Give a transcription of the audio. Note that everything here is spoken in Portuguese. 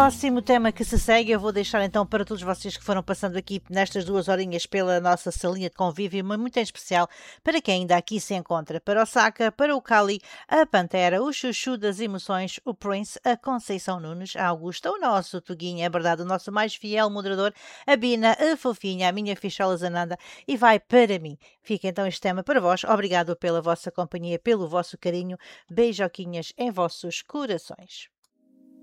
próximo tema que se segue, eu vou deixar então para todos vocês que foram passando aqui nestas 2 horinhas pela nossa salinha de convívio, uma muito em especial para quem ainda aqui se encontra, para o Saka, para o Kali, a Pantera, o Chuchu das emoções, o Prince, a Conceição Nunes, a Augusta, o nosso Tuguinho, é verdade, o nosso mais fiel moderador, a Bina, a Fofinha, a minha fichola Zananda, e vai para mim. Fica então este tema para vós. Obrigado pela vossa companhia, pelo vosso carinho. Beijoquinhas em vossos corações.